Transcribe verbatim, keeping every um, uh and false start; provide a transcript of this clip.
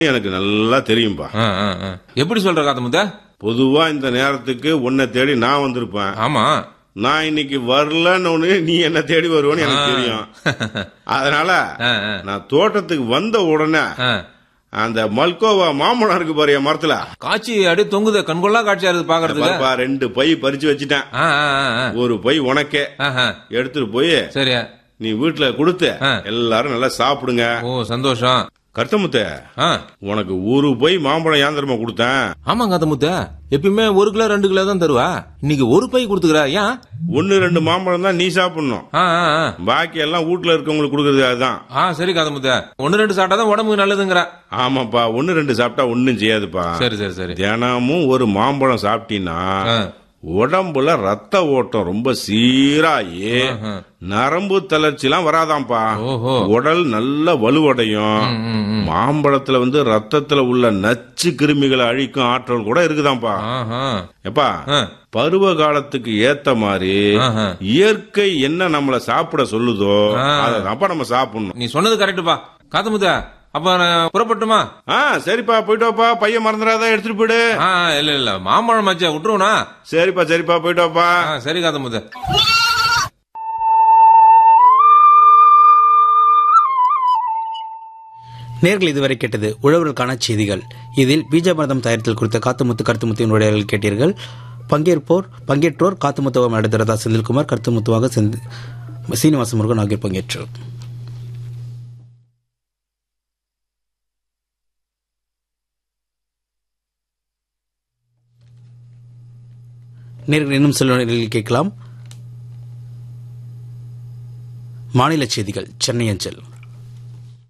எனக்கு நல்லா தெரியும்பா. ஆ, ஆ, ஆ. எப்படி சொல்ற காத்தமுத்த? பொதுவா இந்த நேரத்துக்கு உன்னை தேடி நான் வந்திருப்பேன். ஆமா. நான் இன்னைக்கு வரலன்னு நீ என்ன தேடி வருவேன்னு எனக்கு தெரியும். அதனால ஆ, ஆ. நான் தோட்டத்துக்கு வந்த உடனே ஆ. அந்த மல்கோவா மாம்பழம் இருக்கு பாரு என் மரத்துல, காட்சி அப்படியே தொங்குது, கண்கொள்ளா காட்சியா இருக்கு பாக்குறதுக்கு. பாருப்பா, ரெண்டு பை பறிச்சு வச்சுட்டேன். ஆ, ஆ, ஆ, ஆ. ஒரு பை உனக்கே ஆஹா. எடுத்துட்டு போய் சரி. நீ வீட்டுல கொடுத்து ஆ. எல்லாரும் நல்லா சாப்பிடுங்க. ஓ, சந்தோஷம். கருத்தமுத்த, ஆ. உனக்கு ஒரு பை மாம்பழம் ஏந்திரமா கொடுத்தேன். ஆமா காத்தமுத்த, எப்பயுமே ஒரு கிலோ ரெண்டு கிலோ தான் தருவா, இன்னைக்கு ஒரு பை கொடுத்துக்கிறா. ஏன்? ஒன்னு ரெண்டு மாம்பழம் தான் நீ சாப்பிடணும், ஆ, ஆ, ஆ. பாக்கி எல்லாம் வீட்டுல இருக்கவங்களுக்கு கொடுக்கறது அதுதான். ஆ, சரி காத்தமுத்த, ஒன்னு ரெண்டு சாப்பிட்டாதான் உடம்புக்கு நல்லதுங்கிற. ஆமாப்பா, ஒன்னு ரெண்டு சாப்பிட்டா ஒன்னும் செய்யாதுப்பா. சரி சரி சரி. தினமும் ஒரு மாம்பழம் சாப்பிட்டீங்கன்னா ஆ. உடம்புல ரத்த ஓட்டம் ரொம்ப சீராயி ஆஹா. நரம்பு தளர்ச்சி எல்லாம் வராதாம்பா. ஓஹோ. உடல் நல்ல வலுவடையும். ம், ம், ம். மாம்பழத்துல வந்து ரத்தத்துல உள்ள நச்சு கிருமிகளை அழிக்கும் ஆற்றல் கூட இருக்குதாம்பா. ஆஹா. எப்பா, ஆ. பருவ காலத்துக்கு ஏத்த மாதிரி ஆஹா. இயற்கை என்ன நம்மள சாப்பிட சொல்லுதோ ஆ. அதப்பா நம்ம சாப்பிடணும். நீ சொன்னது கரெக்டுப்பா காத்தமுத்த. அப்ப நான் புறப்பட்டுமா? ஆ, சரிப்பா, போயிட்டு வாப்பா. பையன் மறந்துடாத, எடுத்துட்டு போயிடு. ஆ, இல்ல இல்ல, மாம்பழம் மச்சா விட்டுருவனா? சரிப்பா சரிப்பா, போயிட்டு வாப்பா. ஆ, சரி காத்தமுத்த. நேர்கள் இதுவரை கேட்டது உழவர்களுக்கான செய்திகள். இதில் பீஜாமிர்தம் தயாரித்தல் குறித்த காத்துமுத்து கருத்துமுத்தின் உரையாடல் கேட்டீர்கள். பங்கேற்போர் பங்கேற்றோர் காத்துமுத்துவம் நடத்துறதா செந்தில்குமார், கருத்துமுத்துவாக சீனிவாச முருகன் ஆகியோர் பங்கேற்றோர். நேர்கள் இன்னும் சில நேரங்களில் கேட்கலாம் மாநில செய்திகள் சென்னை அஞ்சல்.